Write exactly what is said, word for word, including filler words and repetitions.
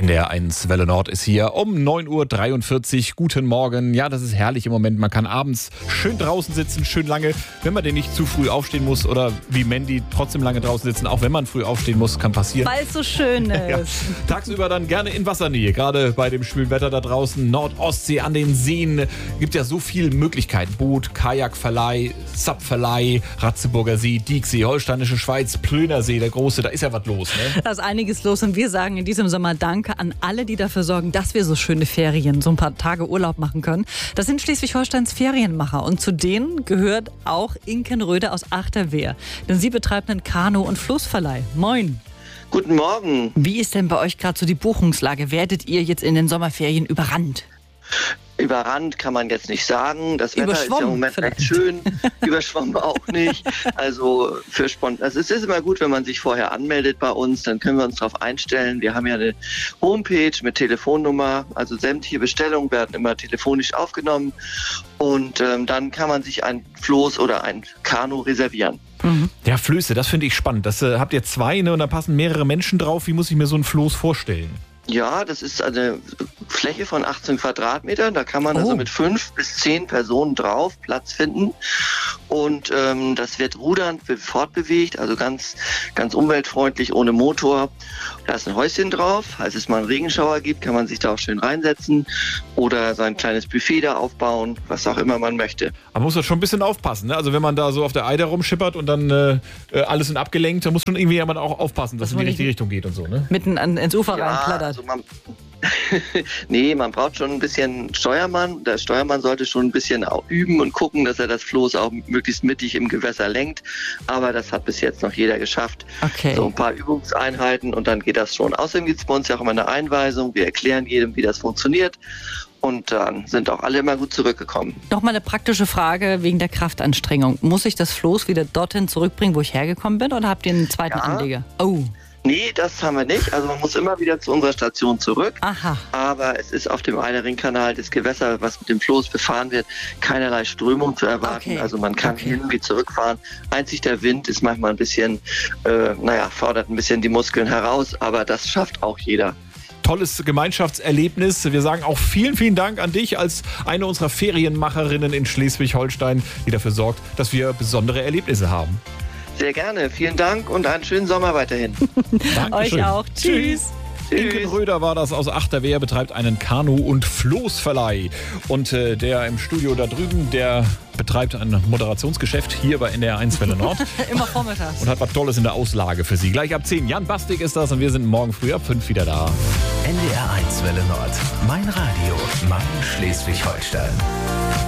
N D R eins Welle Nord ist hier um neun Uhr dreiundvierzig. Guten Morgen. Ja, das ist herrlich im Moment. Man kann abends schön draußen sitzen, schön lange, wenn man denn nicht zu früh aufstehen muss oder wie Mandy trotzdem lange draußen sitzen, auch wenn man früh aufstehen muss, kann passieren. Weil es so schön ist. Ja. Tagsüber dann gerne in Wassernähe, gerade bei dem schwülen Wetter da draußen. Nord-Ostsee an den Seen gibt ja so viele Möglichkeiten. Boot, Kajakverleih, Sapverleih, Ratzeburger See, Dieksee, Holsteinische Schweiz, Plönersee, der große, da ist ja was los. Ne? Da ist einiges los und wir sagen in diesem Sommer Danke an alle, die dafür sorgen, dass wir so schöne Ferien, so ein paar Tage Urlaub machen können. Das sind Schleswig-Holsteins Ferienmacher und zu denen gehört auch Inken Röder aus Achterwehr. Denn sie betreibt einen Kanu- und Floßverleih. Moin. Guten Morgen. Wie ist denn bei euch gerade so die Buchungslage? Werdet ihr jetzt in den Sommerferien überrannt? Überrannt kann man jetzt nicht sagen. Das Wetter ist ja im Moment vielleicht. recht schön. Überschwommen auch nicht. Also für spontan. Also es ist immer gut, wenn man sich vorher anmeldet bei uns. Dann können wir uns darauf einstellen. Wir haben ja eine Homepage mit Telefonnummer. Also sämtliche Bestellungen werden immer telefonisch aufgenommen. Und ähm, dann kann man sich ein Floß oder ein Kanu reservieren. Mhm. Ja, Flöße, das finde ich spannend. Das äh, habt ihr zwei, ne? Und da passen mehrere Menschen drauf. Wie muss ich mir so ein Floß vorstellen? Ja, das ist eine Fläche von achtzehn Quadratmetern. Da kann man Oh. also mit fünf bis zehn Personen drauf Platz finden. Und ähm, das wird rudernd fortbewegt, also ganz, ganz umweltfreundlich, ohne Motor. Da ist ein Häuschen drauf. Falls es mal einen Regenschauer gibt, kann man sich da auch schön reinsetzen oder sein kleines Buffet da aufbauen, was auch immer man möchte. Man muss da schon ein bisschen aufpassen, ne? Also wenn man da so auf der Eider rumschippert und dann äh, alles sind abgelenkt, da muss schon irgendwie jemand auch aufpassen, dass es in die richtige Richtung geht und so, ne? Mitten an, ins Ufer Ja, reinplattert. also man nee, man braucht schon ein bisschen Steuermann. Der Steuermann sollte schon ein bisschen auch üben und gucken, dass er das Floß auch möglichst mittig im Gewässer lenkt. Aber das hat bis jetzt noch jeder geschafft. Okay. So ein paar Übungseinheiten und dann geht das schon. Außerdem gibt es bei uns ja auch immer eine Einweisung. Wir erklären jedem, wie das funktioniert. Und dann sind auch alle immer gut zurückgekommen. Nochmal eine praktische Frage wegen der Kraftanstrengung. Muss ich das Floß wieder dorthin zurückbringen, wo ich hergekommen bin, oder habt ihr einen zweiten Ja. Anleger? Oh. Nee, das haben wir nicht. Also man muss immer wieder zu unserer Station zurück. Aha. Aber es ist auf dem Einer-Ring-Kanal, das Gewässer, was mit dem Floß befahren wird, keinerlei Strömung zu erwarten. Okay. Also man kann Okay. hin wie zurückfahren. Einzig der Wind ist manchmal ein bisschen, äh, naja, fordert ein bisschen die Muskeln heraus. Aber das schafft auch jeder. Tolles Gemeinschaftserlebnis. Wir sagen auch vielen, vielen Dank an dich als eine unserer Ferienmacherinnen in Schleswig-Holstein, die dafür sorgt, dass wir besondere Erlebnisse haben. Sehr gerne. Vielen Dank und einen schönen Sommer weiterhin. Dankeschön. Euch auch. Tschüss. Inken Röder war das aus Achterwehr, betreibt einen Kanu- und Floßverleih. Und äh, der im Studio da drüben, der betreibt ein Moderationsgeschäft hier bei N D R eins Welle Nord Immer vormittags. und hat was Tolles in der Auslage für Sie. Gleich ab zehn. Jan Bastig ist das und wir sind morgen früh ab fünf wieder da. N D R eins Welle Nord. Mein Radio, mein Schleswig-Holstein.